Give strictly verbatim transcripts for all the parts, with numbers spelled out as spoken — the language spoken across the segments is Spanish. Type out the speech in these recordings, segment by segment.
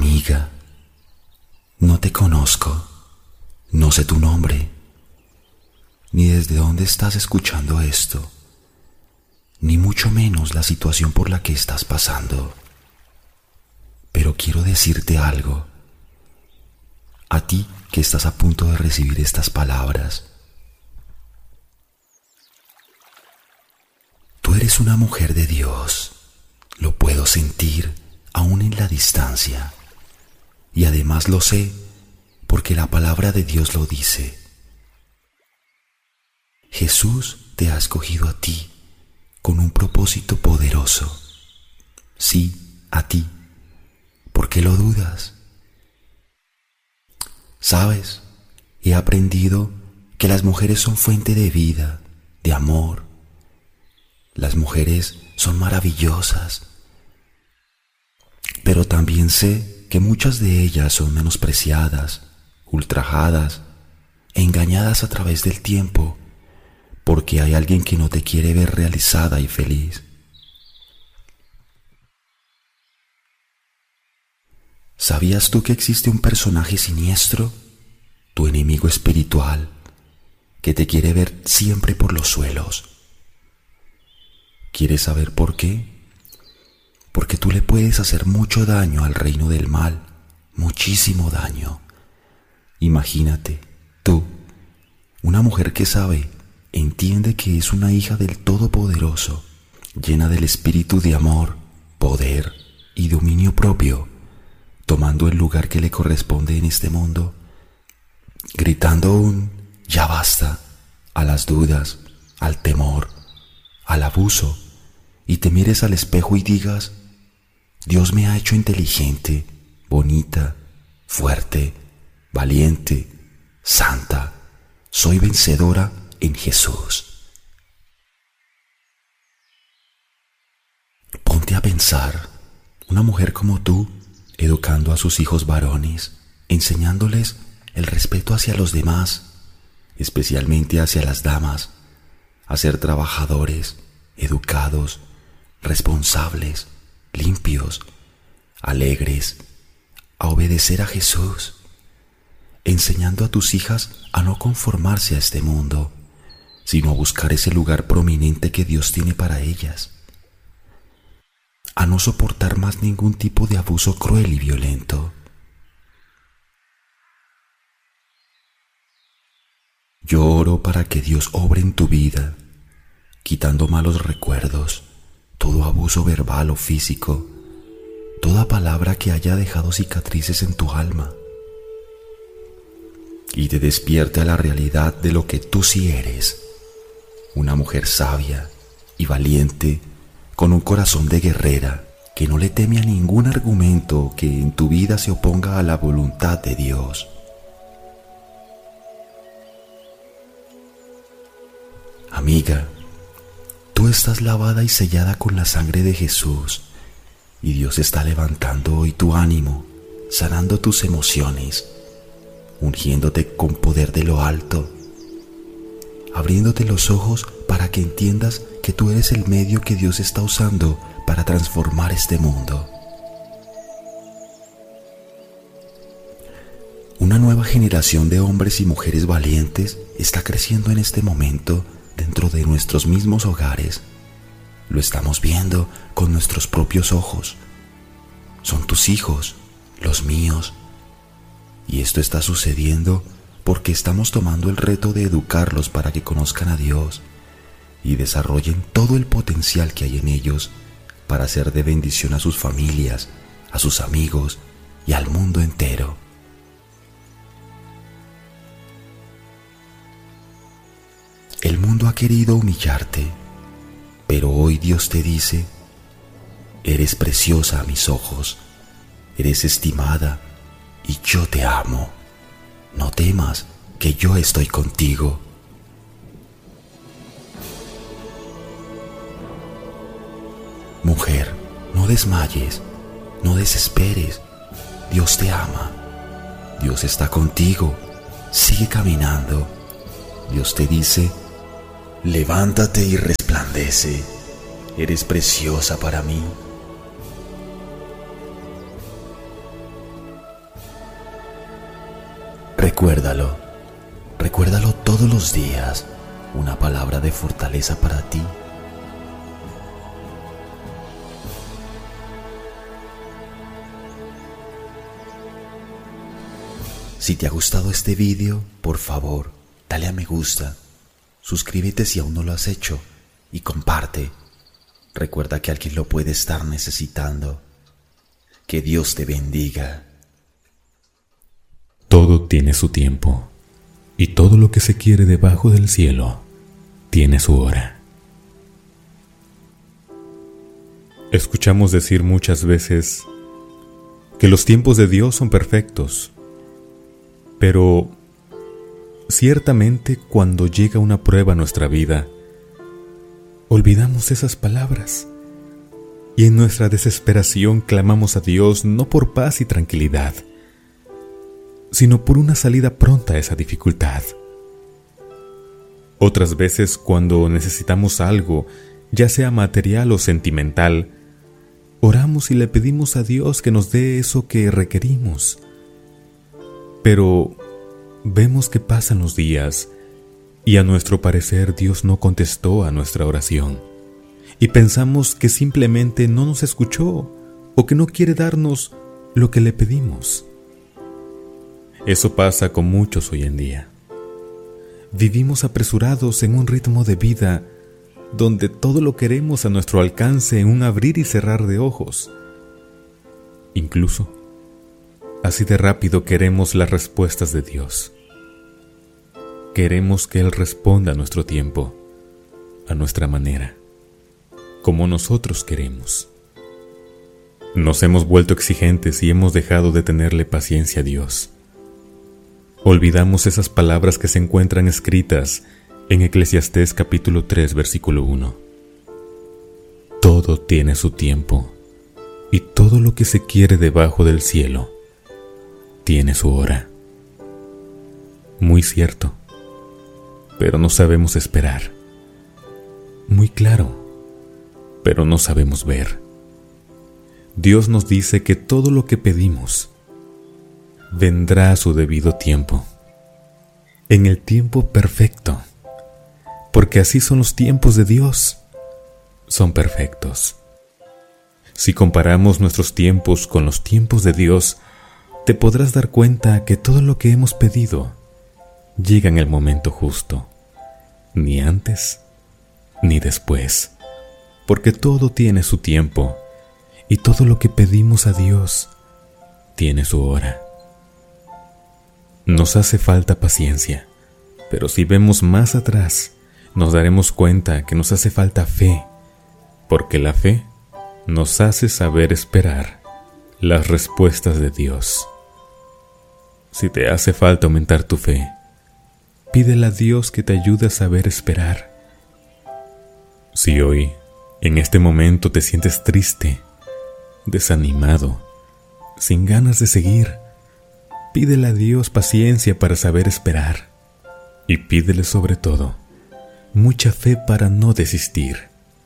Amiga, no te conozco, no sé tu nombre, ni desde dónde estás escuchando esto, ni mucho menos la situación por la que estás pasando. Pero quiero decirte algo, a ti que estás a punto de recibir estas palabras. Tú eres una mujer de Dios, lo puedo sentir aún en la distancia, y además lo sé porque la palabra de Dios lo dice. Jesús te ha escogido a ti con un propósito poderoso. Sí, a ti. ¿Por qué lo dudas? Sabes, he aprendido que las mujeres son fuente de vida, de amor. Las mujeres son maravillosas, pero también sé que muchas de ellas son menospreciadas, ultrajadas e engañadas a través del tiempo, porque hay alguien que no te quiere ver realizada y feliz. ¿Sabías tú que existe un personaje siniestro, tu enemigo espiritual, que te quiere ver siempre por los suelos? ¿Quieres saber por qué? Porque tú le puedes hacer mucho daño al reino del mal, muchísimo daño. Imagínate, tú, una mujer que sabe, entiende que es una hija del Todopoderoso, llena del espíritu de amor, poder y dominio propio, tomando el lugar que le corresponde en este mundo, gritando un ya basta a las dudas, al temor, al abuso, y te mires al espejo y digas: Dios me ha hecho inteligente, bonita, fuerte, valiente, santa, soy vencedora en Jesús. Ponte a pensar, una mujer como tú, educando a sus hijos varones, enseñándoles el respeto hacia los demás, especialmente hacia las damas, a ser trabajadores, educados, responsables, limpios, alegres, a obedecer a Jesús, enseñando a tus hijas a no conformarse a este mundo, sino a buscar ese lugar prominente que Dios tiene para ellas, a no soportar más ningún tipo de abuso cruel y violento. Yo oro para que Dios obre en tu vida, quitando malos recuerdos, todo abuso verbal o físico, toda palabra que haya dejado cicatrices en tu alma, y te despierte a la realidad de lo que tú sí eres, una mujer sabia y valiente, con un corazón de guerrera, que no le teme a ningún argumento que en tu vida se oponga a la voluntad de Dios. Amiga, tú estás lavada y sellada con la sangre de Jesús, y Dios está levantando hoy tu ánimo, sanando tus emociones, ungiéndote con poder de lo alto, abriéndote los ojos para que entiendas que tú eres el medio que Dios está usando para transformar este mundo. Una nueva generación de hombres y mujeres valientes está creciendo en este momento dentro de nuestros mismos hogares. Lo estamos viendo con nuestros propios ojos. Son tus hijos, los míos. Y esto está sucediendo porque estamos tomando el reto de educarlos para que conozcan a Dios y desarrollen todo el potencial que hay en ellos para ser de bendición a sus familias, a sus amigos y al mundo entero. El mundo ha querido humillarte, pero hoy Dios te dice: eres preciosa a mis ojos, eres estimada y yo te amo. No temas, que yo estoy contigo. Mujer, no desmayes, no desesperes. Dios te ama. Dios está contigo. Sigue caminando. Dios te dice: levántate y resplandece. Eres preciosa para mí. Recuérdalo, recuérdalo todos los días, una palabra de fortaleza para ti. Si te ha gustado este vídeo, por favor, dale a me gusta, suscríbete si aún no lo has hecho y comparte. Recuerda que alguien lo puede estar necesitando. Que Dios te bendiga. Todo tiene su tiempo, y todo lo que se quiere debajo del cielo tiene su hora. Escuchamos decir muchas veces que los tiempos de Dios son perfectos, pero ciertamente cuando llega una prueba a nuestra vida, olvidamos esas palabras y en nuestra desesperación clamamos a Dios no por paz y tranquilidad, sino por una salida pronta a esa dificultad. Otras veces, cuando necesitamos algo, ya sea material o sentimental, oramos y le pedimos a Dios que nos dé eso que requerimos. Pero vemos que pasan los días y a nuestro parecer Dios no contestó a nuestra oración y pensamos que simplemente no nos escuchó o que no quiere darnos lo que le pedimos. Eso pasa con muchos hoy en día. Vivimos apresurados en un ritmo de vida donde todo lo queremos a nuestro alcance en un abrir y cerrar de ojos. Incluso, así de rápido queremos las respuestas de Dios. Queremos que Él responda a nuestro tiempo, a nuestra manera, como nosotros queremos. Nos hemos vuelto exigentes y hemos dejado de tenerle paciencia a Dios. Olvidamos esas palabras que se encuentran escritas en Eclesiastés capítulo tres, versículo uno. Todo tiene su tiempo, y todo lo que se quiere debajo del cielo tiene su hora. Muy cierto, pero no sabemos esperar. Muy claro, pero no sabemos ver. Dios nos dice que todo lo que pedimos vendrá a su debido tiempo, en el tiempo perfecto, porque así son los tiempos de Dios, son perfectos. Si comparamos nuestros tiempos con los tiempos de Dios, te podrás dar cuenta que todo lo que hemos pedido llega en el momento justo, ni antes ni después, porque todo tiene su tiempo y todo lo que pedimos a Dios tiene su hora. Nos hace falta paciencia, pero si vemos más atrás, nos daremos cuenta que nos hace falta fe, porque la fe nos hace saber esperar las respuestas de Dios. Si te hace falta aumentar tu fe, pídele a Dios que te ayude a saber esperar. Si hoy, en este momento, te sientes triste, desanimado, sin ganas de seguir, pídele a Dios paciencia para saber esperar y pídele sobre todo mucha fe para no desistir.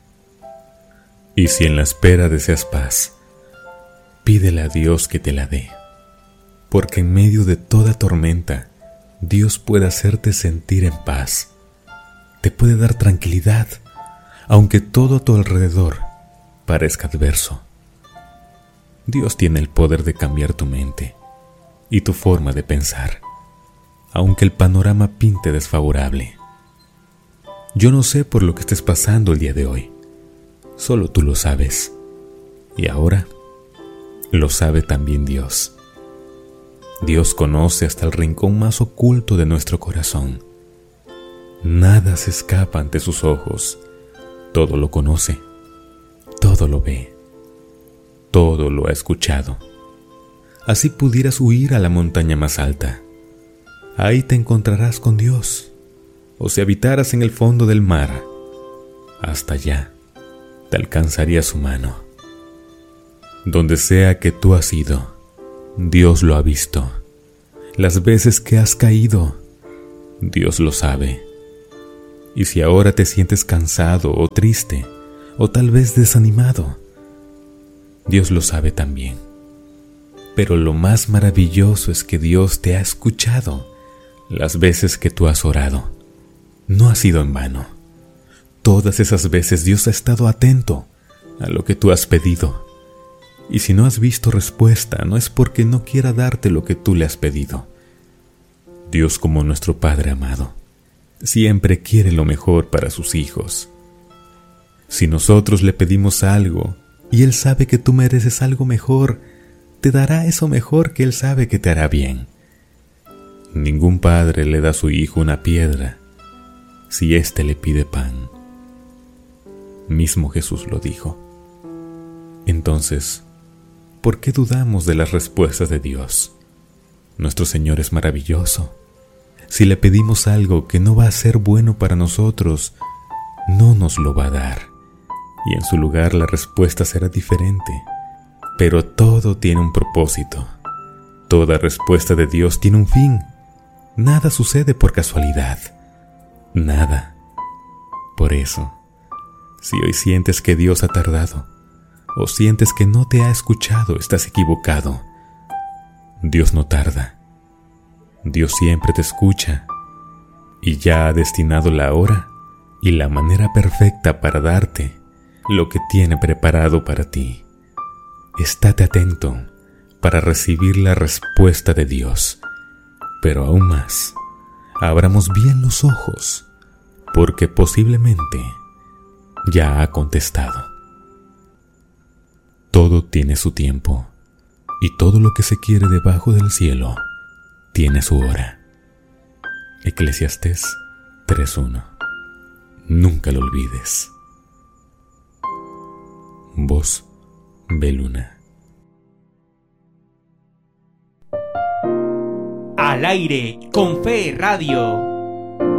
Y si en la espera deseas paz, pídele a Dios que te la dé, porque en medio de toda tormenta Dios puede hacerte sentir en paz, te puede dar tranquilidad, aunque todo a tu alrededor parezca adverso. Dios tiene el poder de cambiar tu mente y tu forma de pensar, aunque el panorama pinte desfavorable. Yo no sé por lo que estés pasando el día de hoy, solo tú lo sabes, y ahora lo sabe también Dios. Dios conoce hasta el rincón más oculto de nuestro corazón. Nada se escapa ante sus ojos, todo lo conoce, todo lo ve, todo lo ha escuchado. Así pudieras huir a la montaña más alta. Ahí te encontrarás con Dios. O si habitaras en el fondo del mar, hasta allá te alcanzaría su mano. Donde sea que tú has ido, Dios lo ha visto. Las veces que has caído, Dios lo sabe. Y si ahora te sientes cansado o triste, o tal vez desanimado, Dios lo sabe también. Pero lo más maravilloso es que Dios te ha escuchado Las veces que tú has orado no ha sido en vano. Todas esas veces Dios ha estado atento a lo que tú has pedido. Y si no has visto respuesta, no es porque no quiera darte lo que tú le has pedido. Dios, como nuestro Padre amado, siempre quiere lo mejor para sus hijos. Si nosotros le pedimos algo y Él sabe que tú mereces algo mejor, te dará eso mejor que Él sabe que te hará bien. Ningún padre le da a su hijo una piedra si éste le pide pan. Mismo Jesús lo dijo. Entonces, ¿por qué dudamos de las respuestas de Dios? Nuestro Señor es maravilloso. Si le pedimos algo que no va a ser bueno para nosotros, no nos lo va a dar. Y en su lugar la respuesta será diferente. Pero todo tiene un propósito. Toda respuesta de Dios tiene un fin. Nada sucede por casualidad. Nada. Por eso, si hoy sientes que Dios ha tardado, o sientes que no te ha escuchado, estás equivocado. Dios no tarda. Dios siempre te escucha y ya ha destinado la hora y la manera perfecta para darte lo que tiene preparado para ti. Estate atento para recibir la respuesta de Dios, pero aún más, abramos bien los ojos, porque posiblemente ya ha contestado. Todo tiene su tiempo, y todo lo que se quiere debajo del cielo tiene su hora. Eclesiastés tres uno. Nunca lo olvides. Voz Beluna. Al aire con Fe Radio.